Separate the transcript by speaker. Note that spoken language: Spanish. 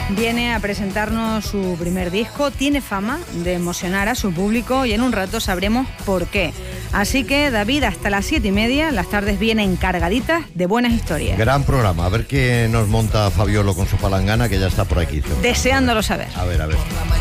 Speaker 1: Viene a presentarnos su primer disco, tiene fama de emocionar a su público y en un rato sabremos por qué. Así que, David, hasta las 7:30, las tardes vienen cargaditas de buenas historias.
Speaker 2: Gran programa, a ver qué nos monta Fabiolo con su palangana, que ya está por aquí.
Speaker 1: Deseándolo saber.
Speaker 2: A ver.